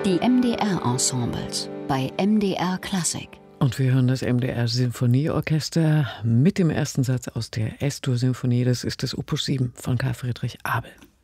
Die MDR-Ensembles bei MDR Klassik. Und wir hören das MDR Sinfonieorchester mit dem ersten Satz aus der S-Dur-Symphonie. Das ist das Opus 7 von Karl Friedrich Abel.